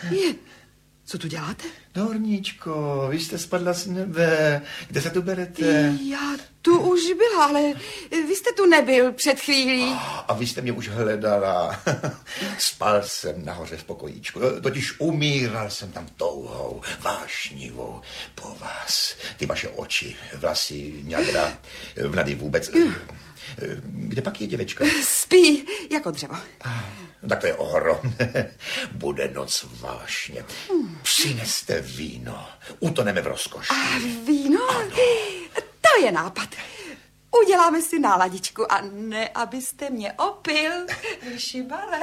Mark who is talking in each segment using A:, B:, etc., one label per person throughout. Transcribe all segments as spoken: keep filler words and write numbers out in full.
A: Je, co tu děláte?
B: Dorničko, vy jste spadla z nebe. Kde se tu berete?
A: Já tu už byla, ale vy jste tu nebyl před chvílí.
B: A vy jste mě už hledala. Spal jsem nahoře v pokojíčku. Totiž umíral jsem tam touhou, vášnivou po vás. Ty vaše oči, vlasy, ňadra, vnady vůbec. Kde pak je děvečka?
A: Spí jako dřevo.
B: Tak to je ohromné. Bude noc vášně. Přineste víno. Utoneme v rozkoši.
A: A víno? Ano. To je nápad. Uděláme si náladičku a ne, abyste mě opil, šibale.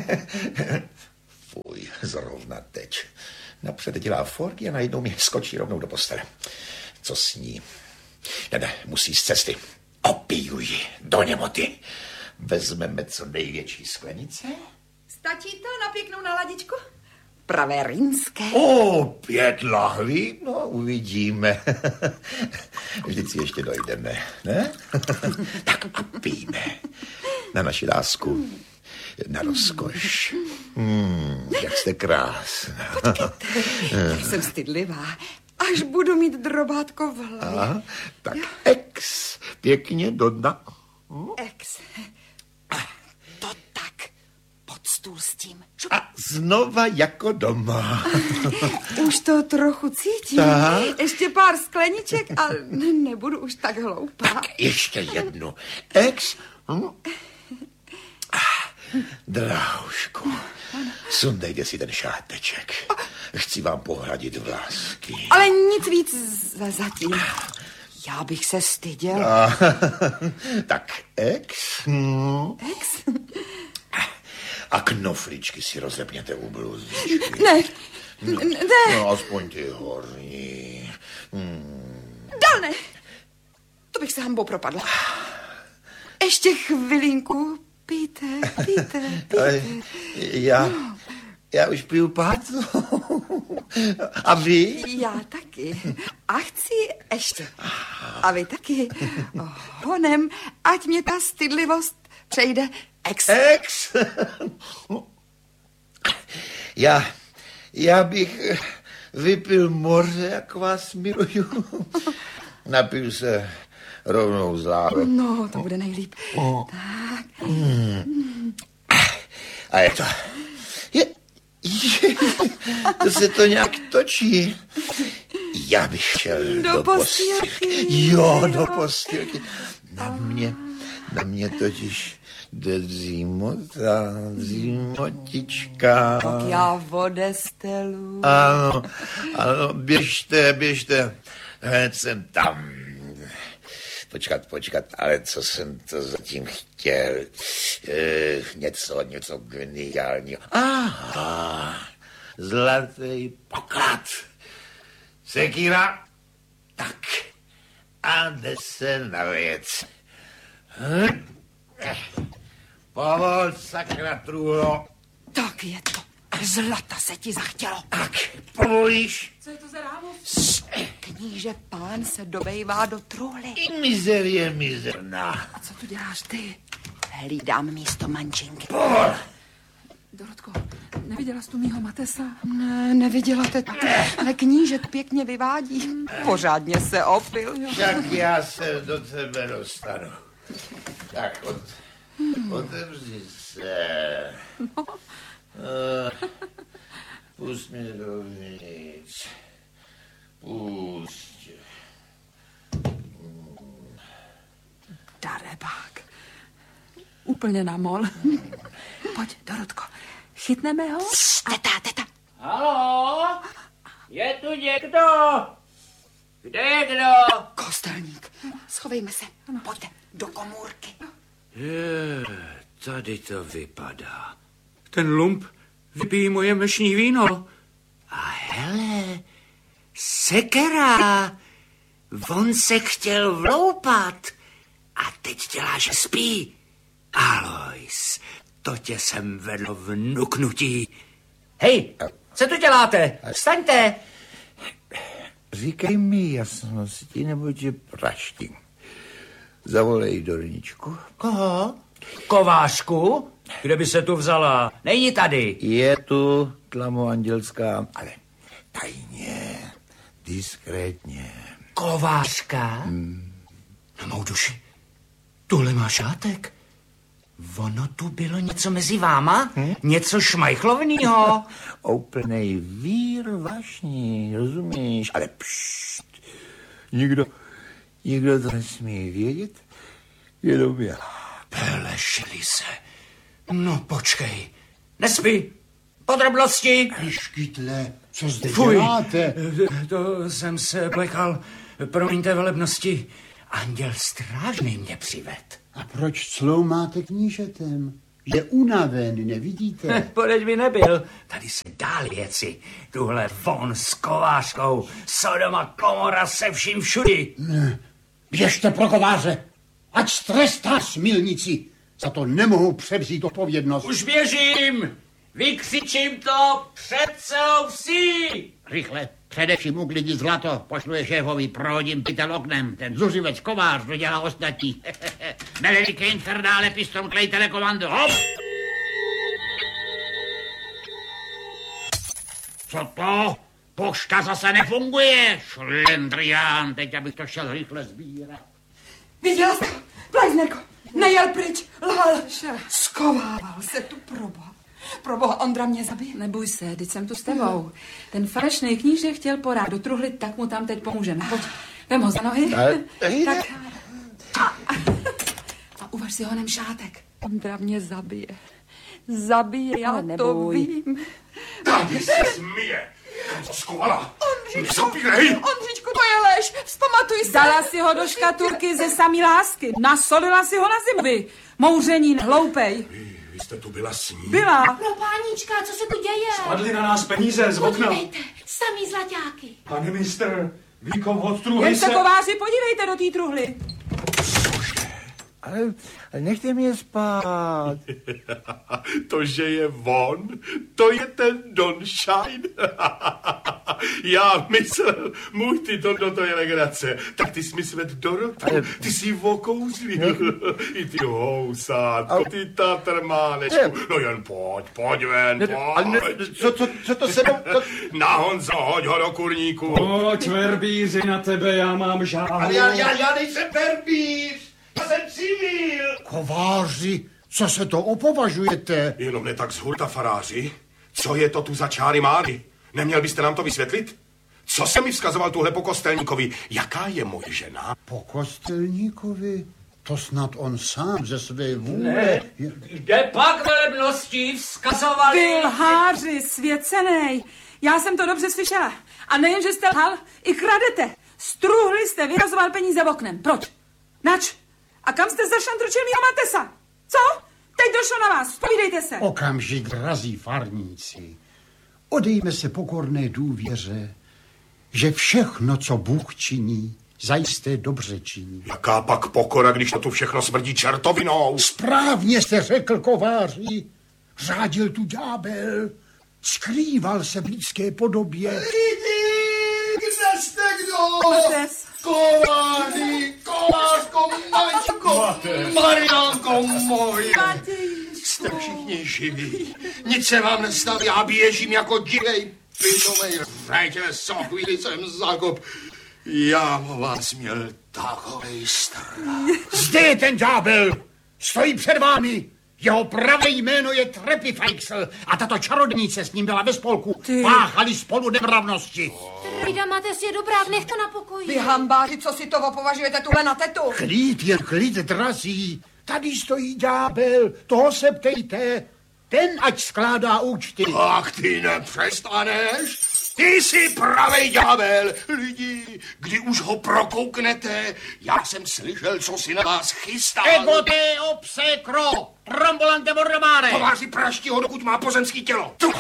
B: Fuj, zrovna teď. Napřed dělá forky a najednou mi skočí rovnou do postele. Co s ní? Ne, ne, musí z cesty. Opiju ji do němoty. Vezmeme co největší sklenice.
A: Stačí to na pěknou náladičku? Pravé rýnské.
B: O, pět lahví? No, uvidíme. Vždyť si ještě dojdeme, ne? Tak pijme. Na naši lásku. Na rozkoš. Hmm, jak jste krásná.
A: Počkejte, já jsem stydlivá. Až budu mít drobátko v hlavě.
B: Aha, tak ex, pěkně do dna.
A: Hm? Ex. To tak. Pod stůl s tím. Šup.
B: A znova jako doma.
A: Už to trochu cítím.
B: Tak.
A: Ještě pár skleniček a nebudu už tak hloupá.
B: Tak ještě jednu. Ex. Hm? Dráhušku, sundejte si ten šáteček. Chci vám pohladit vlásky.
A: Ale nic víc za zatím. Já bych se styděla.
B: Tak ex. Hm?
A: Ex?
B: A knofličky si rozepněte u bluzičky.
A: Ne, ne.
B: No, aspoň ty horní. Hmm.
A: Dál ne. To bych se hambou propadla. Ještě chvilinku. Pijte, pijte, pijte.
B: Já, já už piju pátu. A vy?
A: Já taky. A chci ještě. A vy taky. Honem, ať mě ta stydlivost přejde. Ex.
B: Ex. Já, já bych vypil moře, jak vás miluju. Napiju se rovnou z lávek.
A: No, to bude nejlíp. Oh. Tak.
B: Mm. A je to... Je, je, to se to nějak točí. Já bych šel
A: do,
B: do
A: postýlky.
B: postýlky. Jo, do postýlky. Na mě, na mě totiž jde dřímota, dřímotička.
A: Tak já odestelu.
B: Ano, ano, běžte, běžte. Hned jsem tam. Počkat, počkat, ale co jsem to zatím chtěl? E, něco, něco geniálního. Aha, zlatý poklad. Sekíra? Tak, a jde se na věc. Hm? Povol, sakra, trůlo.
A: Tak je to. Zlata se ti zachtělo.
B: Tak, povolíš?
A: Co je to za rámo? Kníže pán se dobejvá do trůly.
B: I mizerie mizerná.
A: A co tu děláš ty? Hlídám místo mančinky.
B: Povol.
C: Dorotko, neviděla jsi tu mýho Matesa?
A: Ne, neviděla te, ale knížet pěkně vyvádí. Pořádně se opil. Jo.
B: Tak já se do tebe dostanu. Tak, od, otevři se.
C: No.
B: Uh, pust mě dovnitř. Pust.
C: Darebák. Úplně na mol. Pojď, Dorotko, chytneme ho?
A: Teta, teta.
D: Haló? Je tu někdo? Kde je kdo?
A: Kostelník. Schovejme se. Pojďte do komůrky.
D: Je, tady to vypadá. Ten lump vypíjí moje mešní víno. A hele, sekera. On se chtěl vloupat. A teď dělá, že spí. Alois, to tě jsem vedl v nuknutí. Hej, co tu děláte? Vstaňte.
B: Říkej mi jasnosti, nebo tě praštím. Zavolej Dorničku.
D: Koho? Kovářku? Kde by se tu vzala? Není tady.
B: Je tu, tlamo andělská, ale tajně, diskrétně.
D: Kovářka? Hmm. Na mou duši, tuhle má šátek. Ono tu bylo něco mezi váma? Hm? Něco šmajchlovnýho?
B: Úplnej vír vašní, rozumíš? Ale pšt, nikdo, nikdo to nesmí vědět, jenom já.
D: Pelešili se. No počkej, nespí. Podrobnosti.
E: Škytle, co zde
D: Fuj,
E: děláte?
D: to jsem se plekal. Promiňte velebnosti. Anděl strážný mě přived.
E: A proč cloumáte knížetem? Je unaven, nevidíte?
D: Podeď by nebyl. Tady se dál věci. Tuhle von s kovářkou. Sodoma komora se vším všudy.
E: Ne, běžte pro kováře. Ať strestá smilnici. Za to nemohu převzít odpovědnost.
D: Už běžím. Vykřičím to před celou vsí.
E: Rychle, především uklidni zlato. Pošlu je šéfovi, prohodím pytel oknem. Ten zuřivec kovář dodělá ostatní. Melelike infernále pistrom klej telekomando. Hop! Co to? Pošta zase nefunguje. Šlendrián, teď abych to šel rychle sbírat.
A: Viděla jsi to? Plajznerko, nejel pryč, lhal, skovával se tu proboha. Proboha, Ondra mě zabije.
C: Neboj se, teď jsem tu s tebou. Ten falešný kníže chtěl porát do truhly, tak mu tam teď pomůžeme. Pojď, vem ho za nohy. Tak. A, a, a uvaž si honem šátek.
A: Ondra mě zabije. Zabije, já
C: Ale
A: to
C: neboj.
A: vím.
B: Tady se zmije. Skovala.
A: Ondříčku,
B: Zapírej.
A: Ondříčku, to je lež. Vzpamatuj se.
C: Dala si ho do škatulky ze samý lásky. Nasolila si ho na zimu. Mouřenín, hloupej.
B: Vy jste tu byla s ní?
C: Byla.
F: Pro páníčka, co se tu děje?
G: Padly na nás peníze z okna.
F: Podívejte, samý zlaťáky.
G: Pane mistr, výkon od truhly
C: Jen
G: se...
C: se kováři, podívejte do té truhly.
B: Ale, ale nechte mě spát.
H: To, že je von, to je ten Don Shine. Já myslel, můj ty Dondo, to je legrace. Tak ty jsi mi svět Dorotu, ty jsi ji okouzlil. I ty housátko, ty tatrmánečku. No jen pojď, pojď ven, pojď.
B: Co, co, co to se... To...
H: Na Honzo, hoď ho do kurníku.
G: Pojď, verbíři, na tebe, já mám žáhu.
B: Ale já, já, já nejsem verbíř. Já jsem civil.
E: Kováři, co se to opovažujete?
H: Jenom ne tak z hurta, faráři. Co je to tu za čáry máry? Neměl byste nám to vysvětlit? Co se mi vzkazoval tuhle po kostelníkovi? Jaká je moje žena?
E: Po kostelníkovi? To snad on sám ze své vůle.
D: Ne, kde pak velebnosti vzkazovali?
C: Vy lháři, svěcenej. Já jsem to dobře slyšela. A nejen, že jste lhal, i kradete. Z truhly jste vyhazoval peníze v oknem. Proč? Nač? A kam jste zašantročil mýho Matesa? Co? Teď došlo na vás, povídejte se.
E: Okamžik, drazí farníci. Odejme se pokorné důvěře, že všechno, co Bůh činí, zajisté dobře činí.
H: Jaká pak pokora, když to tu všechno smrdí čertovinou?
E: Správně jste řekl, kováři. Řádil tu ďábel. Skrýval se v lidské podobě.
B: Lidi, kde jste kdo?
C: Mates.
B: Kováři, kovářko, Maťko, Mariánko moje. Jste všichni živí. Nic se vám nestalo, já běžím jako divej pitomej řetěl, co chvíli jsem zakop. Já o vás měl takovej strach.
E: Zde je ten ďábel. Stojí před vámi. Jeho pravé jméno je Trepifajksl a tato čarodnice s ním byla ve spolku. Páchali spolu nemravnosti.
F: Rida Mates je dobrá, nech to na pokoji.
A: Vy hambáři, co si to opovažujete tuhle na tetu?
E: Klid, jen klid, drazí. Tady stojí ďábel, toho se ptejte. Ten ať skládá účty.
B: Ach, ty nepřestaneš? Ty jsi pravej ďábel. Lidi, kdy už ho prokouknete, já jsem slyšel, co si na vás chystal.
E: Ego te obsekro, trombolante mordomare.
B: Kováři praští ho, dokud má pozemský tělo. Tu.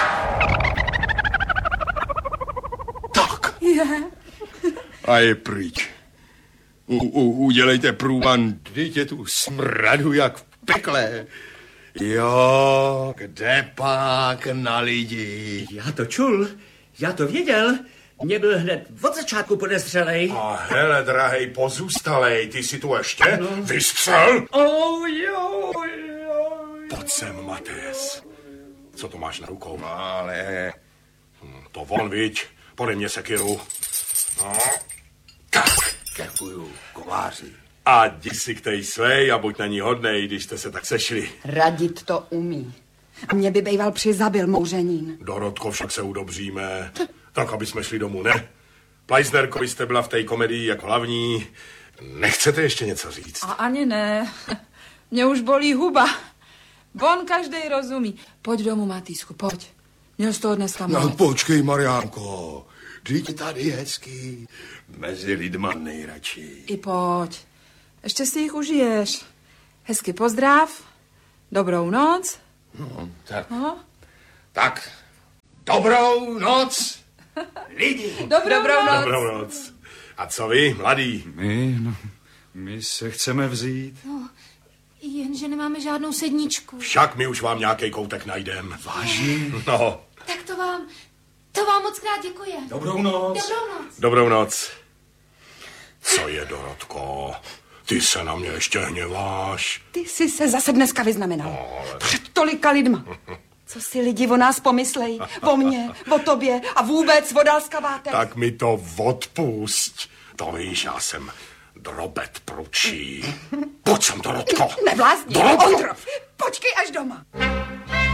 B: Tak.
C: Je.
H: A je pryč. U, u, udělejte průvan, dejte tu smradu jak v pekle. Jo, kde pak na lidi?
D: Já to čul, já to věděl. Mě byl hned od začátku podezřelej.
H: A hele, drahej, pozůstalej, ty si tu ještě? No. Vystřel?
D: Oh, jo, jo.
H: Pojď sem, Mates. Co to máš na rukou?
B: Ale...
H: To von, viď? Podej mě sekiru. No. Tak.
B: Děkuju, kováři.
H: A jdi si k tej svej a buď na ní hodnej, když jste se tak sešli.
A: Radit to umí. A mě by bejval přizabil mouřenín.
H: Dorotko, však se udobříme. Tak, aby jsme šli domů, ne? Pleisnerko, vy jste byla v té komedii jako hlavní. Nechcete ještě něco říct?
C: A ani ne. Mě už bolí huba. Von každej rozumí. Pojď domů, Matýsku, pojď. Měl jsi toho dneska moc.
B: No počkej, Mariánko. Vždyť tady je hezký. Mezi lidma nejradši.
C: I pojď. Ještě si jich užiješ. Hezky pozdrav. Dobrou noc.
B: No, tak.
C: No.
B: Tak, dobrou noc, lidi.
C: Dobrou, Dobrou noc.
H: Dobrou noc. A co vy, mladý?
G: My, no, my se chceme vzít.
F: No, jenže nemáme žádnou sedničku.
H: Však my už vám nějaký koutek najdem.
G: Vážně?
H: No.
F: Tak to vám, to vám moc krát děkuji.
G: Dobrou noc.
F: Dobrou noc.
H: Dobrou noc. Co je, Dorotko? Ty se na mě ještě hněváš.
A: Ty jsi se zase dneska vyznamenal. Před tolika lidma. Co si lidi o nás pomyslejí? O mně, o tobě a vůbec o dalskavátek.
H: Tak mi to odpusť. To víš, já jsem drobet pručí. Pojď sem, Dorotko.
A: Nevlázní,
H: Dorotko.
A: Ondro, počkej až doma.